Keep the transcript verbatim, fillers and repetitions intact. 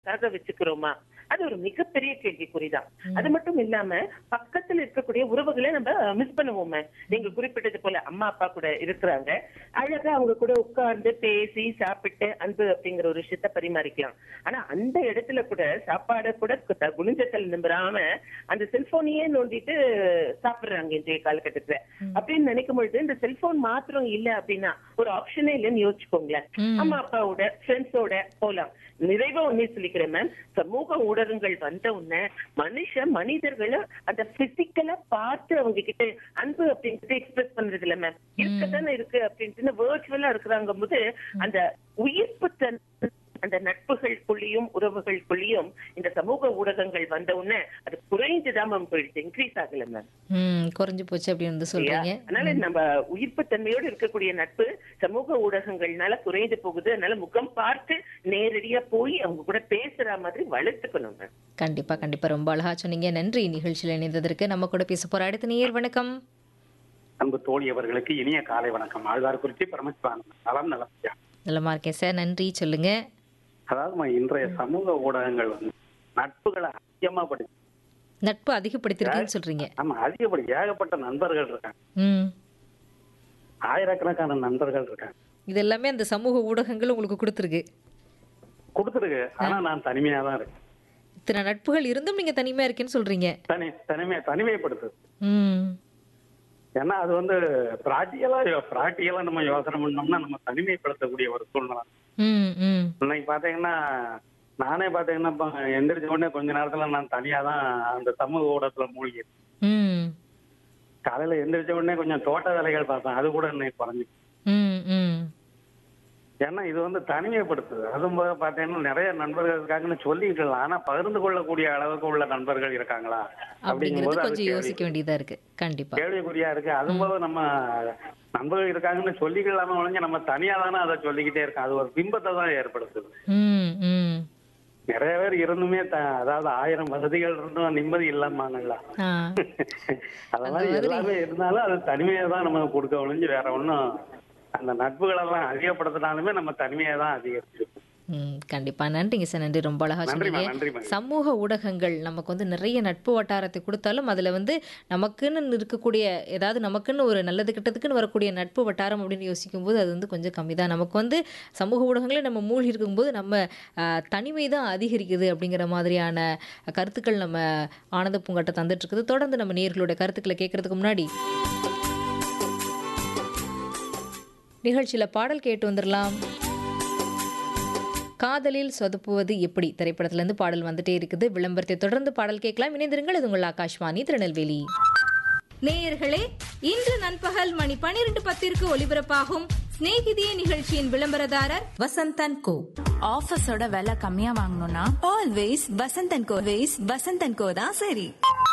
அதுக்காக வச்சுக்கிறோமா? அது ஒரு மிகப்பெரிய கேள்விக்குறிதான். அது மட்டும் இல்லாம பக்கத்துல இருக்கக்கூடிய உறவுகளை நம்ம மிஸ் பண்ணுவோமே. நீங்க குறிப்பிட்டது போல அம்மா அப்பா கூட இருக்கிறாங்க, அழகா அவங்க கூட உட்கார்ந்து பேசி சாப்பிட்டு அன்பு அப்படிங்கிற ஒரு விஷயத்த பரிமாறிக்கலாம். ஆனா அந்த இடத்துல கூட சாப்பாட கூட குளிஞ்சத்தல் நம்புறாம அந்த செல்போனையே நோண்டிட்டு சாப்பிடுறாங்க இன்றைய காலகட்டத்துல. அப்படின்னு நினைக்கும் பொழுது இந்த செல்போன் மாத்திரம் இல்ல அப்படின்னா ஒரு ஆப்ஷனே இல்லைன்னு யோசிச்சுக்கோங்களேன். அம்மா அப்பாவோட ஃப்ரெண்ட்ஸோட போலாம். நிறைவா ஒன்னே சொல்லிக்கிறேன் மேம், சமூக ஊடகங்கள் வந்த உடனே மனுஷ மனிதர்களை அந்த பிசிக்கலா பார்த்து அவங்க கிட்ட அன்பு அப்படின்ட்டு எக்ஸ்பிரஸ் பண்றது இல்ல மேம். இருக்கதானே இருக்கு அப்படின்ட்டு வேர்ச்சுவலா இருக்கிறாங்க போது அந்த உயிர்ப்பு தன்மை அந்த நட்புகளுக்குள்ளேயும் உறவுகளுக்குள்ளேயும் இந்த சமூக ஊடகங்கள் வந்த உடனே அது குறைந்துதான் மேம் போயிடுச்சு, இன்க்ரீஸ் ஆகல மேம். ம் குறைஞ்சு போச்சு அப்படின்னு சொல்றீங்க. அதனால நம்ம உயிர்ப்பு தன்மையோடு இருக்கக்கூடிய நட்பு சமூக ஊடகங்கள்னால குறைந்து போகுது. அதனால முகம் பார்த்து நேரடியா போய் அவங்க கூட பேசுற மாதிரி வளர்த்துக்கணும் மேம். கண்டிப்பா கண்டிப்பா ரொம்ப அழகா சொன்னீங்க. நன்றி நிகழ்ச்சியில் இணைந்ததற்கு. நம்ம கூட பேச போற அடுத்த நேயர் வணக்கம். அன்பு தோழி அவர்களுக்கு இனிய காலை வணக்கம். ஆழ்வார்குறிச்சி பரமசிவானந்தம். நலம் நலம். நலமா இருக்கேன் சார், நன்றி. சொல்லுங்க. அதாவது இன்றைய சமூக ஊடகங்கள் வந்து நட்புகளை அதிகமா படுத்தி நட்பு அதிகப்படுத்திருக்குன்னு சொல்றீங்க. ஆமா, அதிகப்படி ஏகப்பட்ட நண்பர்கள் இருக்காங்க, ம் ஆயிரக்கணக்கான நண்பர்கள் இருக்காங்க. இது எல்லாமே அந்த சமூக ஊடகங்கள் உங்களுக்கு கொடுத்துருக்கு கொடுத்துருக்கு. ஆனா நான் தனிமையா தான் இருக்கேன். இத்தனை நட்புகள் இருந்தும் நீங்க தனிமையா இருக்கேன்னு சொல்றீங்க. தனி தனிமை தனிமைப்படுத்துது. ம் ஏன்னா அது வந்து பிராக்டிகலா பிராக்டிகலா நம்ம யோசனை பண்ணோம்னா நம்ம தனிமைப்படுத்தக்கூடிய ஒரு சூழ்நிலை. ம் ம் இன்னைக்கு பாத்தீங்கன்னா நானே பாத்தீங்கன்னா இப்ப எந்திரிச்ச உடனே கொஞ்ச நேரத்துல நான் தனியா தான் அந்த சமூக ஊடகத்துல மூழ்கி. ம் காலையில எந்திரிச்ச உடனே கொஞ்சம் தோட்ட வேலைகள் பார்த்தேன், அது கூட இன்னைக்கு குறைஞ்சி. ம் ம் ஏன்னா இது வந்து தனிமைப்படுத்துது. அதுவும் போது பாத்தீங்கன்னா நிறைய நண்பர்கள் இருக்காங்கன்னு சொல்லிக்கலாம், ஆனா பகிர்ந்து கொள்ளக்கூடிய அளவுக்கு உள்ள நண்பர்கள் இருக்காங்களா அப்படிங்கிறது கொஞ்சம் யோசிக்க வேண்டியதா இருக்கு. கண்டிப்பா கேள்விக்குறியா இருக்கு. அதுவும் போது நம்ம நண்பர்கள் இருக்காங்கன்னு சொல்லிக்கலாம ஒழிஞ்சு நம்ம தனியா தானே அதை சொல்லிக்கிட்டே இருக்கோம். அது ஒரு பிம்பத்தை தான் ஏற்படுத்துது. ம் ம் நிறைய பேர் இருந்துமே த அதாவது ஆயிரம் வசதிகள் இருந்தும் நிம்மதி இல்லாமாங்களா. ஆ அது மாதிரி எல்லாமே இருந்தாலும் அது தனிமையை தான் நம்ம கொடுக்க ஒழிஞ்சு வேற ஒன்றும் அந்த நட்புகளெல்லாம் அதிகப்படுத்தினாலுமே நம்ம தனிமையை தான் அதிகரிச்சிருக்கோம். ம் கண்டிப்பா. நன்றிங்க சார், நன்றி. ரொம்ப அழகா சொன்னீங்க. சமூக ஊடகங்கள் நமக்கு வந்து நிறைய நட்பு வட்டாரத்தை கொடுத்தாலும் அதுல வந்து நமக்குன்னு இருக்கக்கூடிய ஏதாவது நமக்குன்னு ஒரு நல்லது கிட்டத்துக்குன்னு வரக்கூடிய நட்பு வட்டாரம் அப்படின்னு யோசிக்கும் போது அது வந்து கொஞ்சம் கம்மி தான். நமக்கு வந்து சமூக ஊடகங்களே நம்ம மூழ்கி இருக்கும்போது நம்ம தனிமை தான் அதிகரிக்குது அப்படிங்கிற மாதிரியான கருத்துக்கள் நம்ம ஆனந்த பூங்காட்ட தந்துட்டு இருக்குது. தொடர்ந்து நம்ம நேயர்களுடைய கருத்துக்களை கேட்கறதுக்கு முன்னாடி நிகழ்ச்சியில பாடல் கேட்டு வந்துடலாம். காதலில் சொதப்புவது எப்படி திரைப்படத்திலிருந்து பாடல் வந்துட்டே இருக்குது. விளம்பரத்தை தொடர்ந்து பாடல் கேட்கலாம். இணைந்திருங்கள். இது உங்கள் ஆகாஷ்வாணி திருநெல்வேலி. நேயர்களே, இன்று நண்பகல் மணி பனிரெண்டு பத்திற்கு ஒலிபரப்பாகும் ஸ்நேகிதியே நிகழ்ச்சியின் விளம்பரதாரர் வசந்தன் கோ. ஆஃபீஸோட விலை கம்மியா வாங்கணும்னா ஆல்வேஸ் வசந்தன் கோ. வேஸ் வசந்தன் கோ தான் சரி.